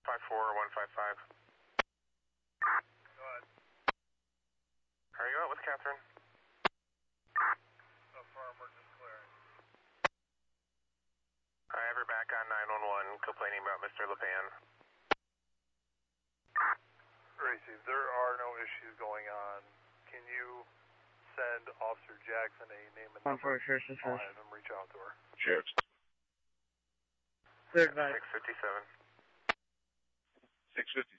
54155. Go ahead. Are you out with Catherine? So far, we're just clearing. I have her back on 911 complaining about Mr. LePan. Gracie, there are no issues going on. Can you send Officer Jackson a name and number? I'll have him reach out to her. Sheriff. Clear advice. 657. 657.